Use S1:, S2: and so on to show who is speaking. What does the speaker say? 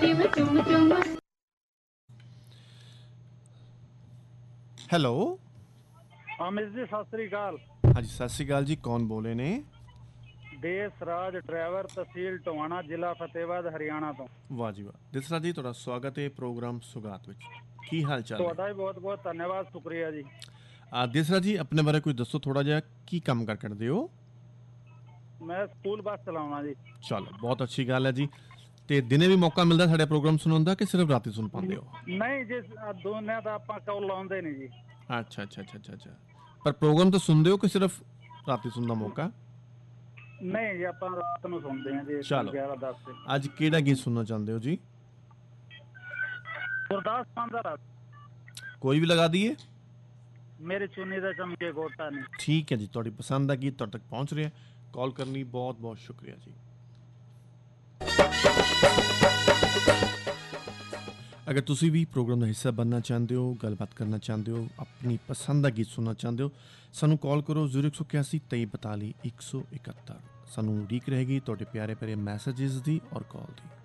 S1: ਮਾਰੀ ਮੈਂ ਚੁੰਮ ਚੁੰਮ।
S2: ਹੈਲੋ
S3: ਅਮਿਤ ਜੀ ਸਤਿ ਸ੍ਰੀ ਅਕਾਲ।
S2: ਹਾਂਜੀ ਸਤਿ ਸ਼੍ਰੀ ਅਕਾਲ ਜੀ, ਕੌਣ ਬੋਲੇ ਨੇ?
S3: ਦੇਸ ਰਾਜ ਡਰਾਈਵਰ, ਤਹਿਸੀਲ ਟੋਹਾਣਾ, ਜ਼ਿਲ੍ਹਾ ਫਤਿਹਬਾਦ, ਹਰਿਆਣਾ ਤੋਂ।
S2: ਵਾਹ ਜੀ ਵਾਹ। ਦਿਸਰਾ ਜੀ ਤੁਹਾਡਾ ਸਵਾਗਤ ਹੈ ਪ੍ਰੋਗਰਾਮ ਸੁਗਾਤ ਵਿੱਚ। ਕੀ ਹਾਲ ਚਾਲ
S3: ਤੁਹਾਡਾ
S2: ਹੈ?
S3: ਵੀ ਬਹੁਤ ਬਹੁਤ ਧੰਨਵਾਦ, ਸ਼ੁਕਰੀਆ ਜੀ।
S2: ਦਿਸਰਾ ਜੀ ਆਪਣੇ ਬਾਰੇ ਕੋਈ ਦੱਸੋ ਥੋੜਾ ਜਿਹਾ, ਕੀ ਕੰਮ ਕਰ ਕਰਦੇ ਹੋ?
S3: ਮੈਂ ਸਕੂਲ ਬੱਸ ਚਲਾਉਣਾ ਜੀ।
S2: ਚਲੋ ਬਹੁਤ ਅੱਛੀ ਗੱਲ ਹੈ ਜੀ। ਤੇ ਦਿਨੇ ਵੀ ਮੌਕਾ ਮਿਲਦਾ ਸਾਡੇ ਪ੍ਰੋਗਰਾਮ ਸੁਣਨ ਦਾ ਕਿ ਸਿਰਫ ਰਾਤੀ ਸੁਣ ਪਾਉਂਦੇ ਹੋ?
S3: ਨਹੀਂ ਜੀ, ਦੋਨਿਆਂ ਦਾ ਆਪਾਂ ਕੌਲ ਲਾਉਂਦੇ ਨਹੀਂ ਜੀ।
S2: ਅੱਛਾ ਅੱਛਾ ਅੱਛਾ ਅੱਛਾ ਅੱਛਾ। ਪਰ ਪ੍ਰੋਗਰਾਮ ਤਾਂ ਸੁਣਦੇ ਹੋ ਕਿ ਸਿਰਫ ਰਾਤੀ ਸੁਣਨ ਦਾ ਮੌਕਾ?
S3: ਨਹੀਂ ਜੀ, ਆਪਾਂ ਰਾਤ ਨੂੰ ਸੁਣਦੇ ਹਾਂ ਜੀ,
S2: ਚਲੋ
S3: 11-10 ਤੇ।
S2: ਅੱਜ ਕਿਹੜਾ ਗੀਤ ਸੁਣਨਾ ਚਾਹੁੰਦੇ ਹੋ ਜੀ?
S3: ਗੁਰਦਾਸ ਮਾਨ ਦਾ ਰਾਤ,
S2: ਕੋਈ ਵੀ ਲਗਾ ਦਈਏ?
S3: ਮੇਰੇ ਚੁੰਨੀ ਦਾ ਚਮਕੇ ਗੋਟਾ ਨੇ।
S2: ਠੀਕ ਹੈ ਜੀ, ਤੁਹਾਡੀ ਪਸੰਦ ਦਾ ਗੀਤ ਤੁਹਾਡੇ ਤੱਕ ਪਹੁੰਚ ਰਿਹਾ। ਕਾਲ ਕਰਨ ਲਈ ਬਹੁਤ ਬਹੁਤ ਸ਼ੁਕਰੀਆ ਜੀ। ਅਗਰ ਤੁਸੀਂ ਵੀ ਪ੍ਰੋਗਰਾਮ ਦਾ ਹਿੱਸਾ ਬਣਨਾ ਚਾਹੁੰਦੇ ਹੋ, ਗੱਲਬਾਤ ਕਰਨਾ ਚਾਹੁੰਦੇ ਹੋ, ਆਪਣੀ ਪਸੰਦ ਦਾ ਗੀਤ ਸੁਣਨਾ ਚਾਹੁੰਦੇ ਹੋ, ਸਾਨੂੰ ਕਾਲ ਕਰੋ 0181 2342 171। ਸਾਨੂੰ ਉਡੀਕ ਰਹੇਗੀ ਤੁਹਾਡੇ ਪਿਆਰੇ ਪਿਆਰੇ ਮੈਸੇजेस ਦੀ ਔਰ ਕਾਲ ਦੀ।